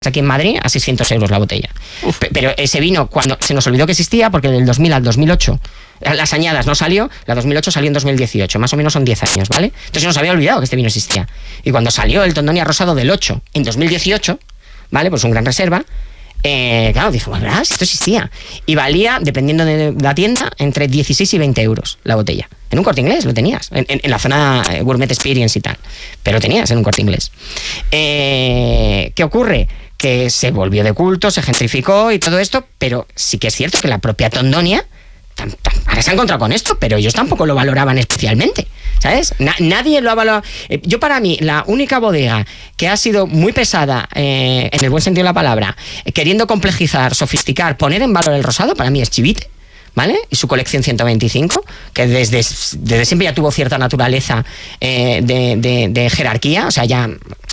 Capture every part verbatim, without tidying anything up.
aquí en Madrid a seiscientos euros la botella. Uf. Pero ese vino, cuando se nos olvidó que existía, porque del dos mil al dos mil ocho, las añadas no salió, la dos mil ocho salió en dos mil dieciocho, más o menos son diez años, ¿vale? Entonces nos había olvidado que este vino existía. Y cuando salió el Tondonia Rosado del ocho en dos mil dieciocho, ¿vale? Pues un gran reserva, eh, claro, dije, bueno, ¿verdad? Esto existía. Y valía, dependiendo de la tienda, entre dieciséis y veinte euros la botella. En un Corte Inglés lo tenías, en, en, en la zona Gourmet Experience y tal, pero lo tenías en un Corte Inglés. Eh, ¿Qué ocurre? Que se volvió de culto, se gentrificó y todo esto, pero sí que es cierto que la propia Tondonia, tam, tam, ahora se ha encontrado con esto, pero ellos tampoco lo valoraban especialmente, ¿sabes? Na, nadie lo ha valorado. Eh, yo para mí, la única bodega que ha sido muy pesada, eh, en el buen sentido de la palabra, eh, queriendo complejizar, sofisticar, poner en valor el rosado, para mí es Chivite, ¿vale? Y su colección ciento veinticinco, que desde, desde siempre ya tuvo cierta naturaleza eh, de, de, de jerarquía, o sea, ya...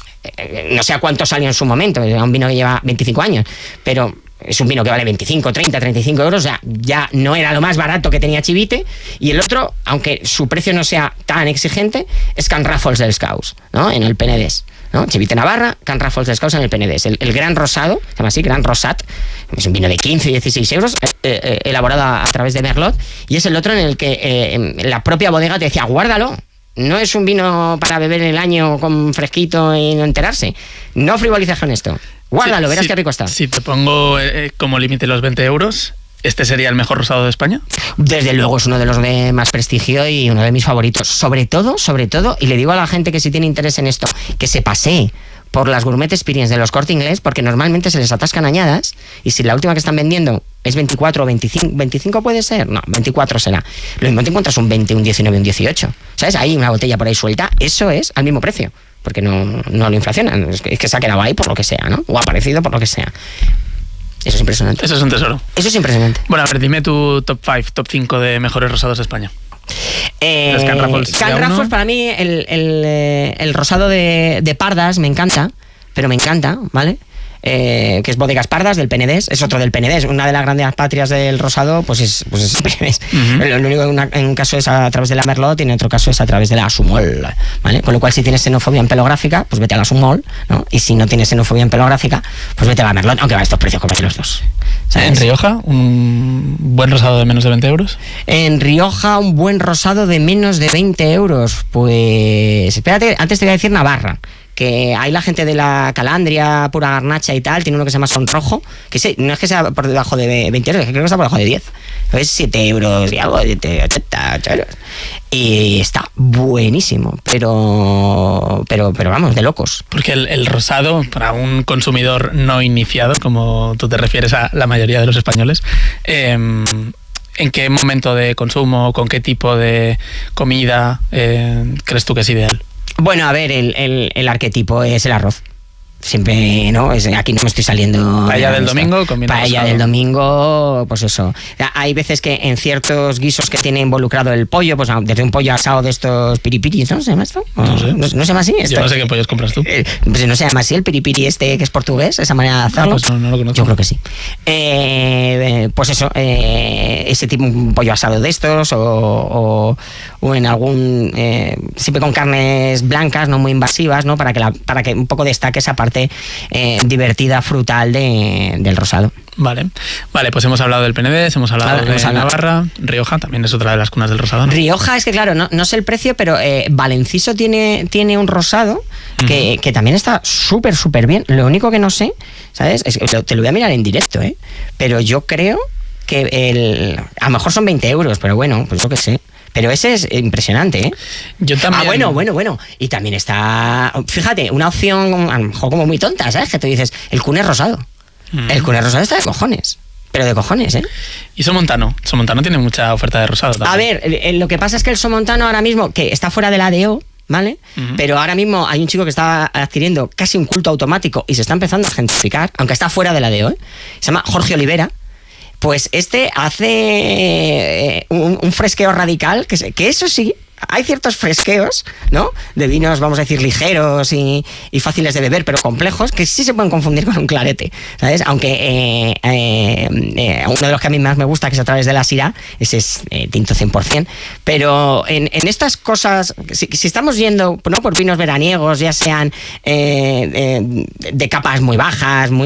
no sé a cuánto salió en su momento, era un vino que lleva veinticinco años, pero es un vino que vale veinticinco, treinta, treinta y cinco euros, o sea, ya no era lo más barato que tenía Chivite. Y el otro, aunque su precio no sea tan exigente, es Can Ràfols dels Caus, ¿no? En el Penedès, ¿no? Chivite Navarra, Can Ràfols dels Caus en el Penedès. El, el Gran Rosado, se llama así, Gran Rosat, es un vino de quince, dieciséis euros, eh, eh, elaborado a, a través de Merlot, y es el otro en el que eh, la propia bodega te decía, guárdalo. No es un vino para beber en el año con fresquito y no enterarse. No frivolices con esto. Guárdalo, sí, verás sí, qué rico está. Si te pongo eh, como límite los veinte euros, ¿este sería el mejor rosado de España? Desde luego es uno de los de más prestigio y uno de mis favoritos. Sobre todo, sobre todo, y le digo a la gente que si tiene interés en esto, que se pasee por las Gourmet Experience de los Corte Inglés, porque normalmente se les atascan añadas, y si la última que están vendiendo es veinticuatro o veinticinco, veinticinco puede ser, no, veinticuatro será. Lo mismo te encuentras un veinte, un diecinueve, un dieciocho. ¿Sabes? Hay una botella por ahí suelta, eso es al mismo precio, porque no, no lo inflacionan, es que, es que se ha quedado ahí por lo que sea, ¿no? O ha aparecido por lo que sea. Eso es impresionante. Eso es un tesoro. Eso es impresionante. Bueno, a ver, dime tu top cinco, top cinco de mejores rosados de España. Eh, Can Ràfols, Can Ràfols para mí, el, el, el rosado de, de Pardas me encanta, pero me encanta, ¿vale? Eh, que es Bodegas Pardas del Penedès, es otro del Penedès, una de las grandes patrias del rosado, pues es, pues es el Penedès. Uh-huh. Lo, lo único que una, en un caso es a través de la Merlot y en otro caso es a través de la Sumol, ¿vale? Con lo cual, si tienes xenofobia en pelográfica, pues vete a la Sumol, ¿no? Y si no tienes xenofobia en pelográfica, pues vete a la Merlot, aunque a estos precios comen los dos, ¿sabes? ¿En Rioja un buen rosado de menos de veinte euros? En Rioja un buen rosado de menos de veinte euros, pues espérate, antes te voy a decir Navarra, que hay la gente de la Calandria, Pura Garnacha y tal, tiene uno que se llama Sonrojo, que sí, no es que sea por debajo de veinte euros, es que creo que está por debajo de diez. Es siete euros y algo, siete, ochenta, ocho euros. Y está buenísimo, pero, pero, pero vamos, de locos. Porque el, el rosado, para un consumidor no iniciado, como tú te refieres a la mayoría de los españoles, eh, ¿en qué momento de consumo, con qué tipo de comida eh, crees tú que es ideal? Bueno, a ver, el, el, el arquetipo es el arroz. Siempre, ¿no? Es, aquí no me estoy saliendo... Paella del domingo, combina Paella del domingo, pues eso. Hay veces que en ciertos guisos que tiene involucrado el pollo, pues desde un pollo asado de estos piripiris, ¿no? ¿Se llama esto? No, no sé. ¿No, no se llama así? Esto? Yo no sé qué pollos compras tú. Eh, pues no se llama así el piripiri este que es portugués, esa manera de hacerlo. Ah, pues no, no lo conozco. Yo creo que sí. Eh, pues eso, eh, ese tipo, un pollo asado de estos o, o, o en algún... Eh, siempre con carnes blancas, no muy invasivas, ¿no? Para que, la, para que un poco destaque esa parte Eh, divertida, frutal de, del rosado. Vale, vale, pues hemos hablado del Penedès, hemos hablado claro, de hemos hablado. Navarra, Rioja también es otra de las cunas del rosado, ¿no? Rioja es que claro, no, no sé el precio, pero eh, Valenciso tiene, tiene un rosado que, uh-huh. que también está súper, súper bien. Lo único que no sé, ¿sabes? Es que te lo voy a mirar en directo, ¿eh? Pero yo creo que el, a lo mejor son veinte euros, pero bueno, pues yo qué sé. Pero ese es impresionante, ¿eh? Yo también. Ah, bueno, bueno, bueno. Y también está, fíjate, una opción a lo mejor como muy tonta, ¿sabes? Que tú dices, el Cunet rosado. Mm. El Cunet rosado está de cojones. Pero de cojones, ¿eh? Y Somontano. Somontano tiene mucha oferta de rosado también. A ver, eh, lo que pasa es que el Somontano ahora mismo, que está fuera de la A D O, ¿vale? Uh-huh. Pero ahora mismo hay un chico que está adquiriendo casi un culto automático y se está empezando a gentrificar, aunque está fuera de la A D O, ¿eh? Se llama Jorge Olivera. Pues este hace un, un fresqueo radical, que, que eso sí, hay ciertos fresqueos, ¿no? De vinos, vamos a decir, ligeros y, y fáciles de beber, pero complejos, que sí se pueden confundir con un clarete, ¿sabes? Aunque eh, eh, eh, uno de los que a mí más me gusta, que es a través de la Syrah, ese es eh, tinto cien por ciento, pero en, en estas cosas, si, si estamos yendo, ¿no?, por vinos veraniegos, ya sean eh, eh, de capas muy bajas, muy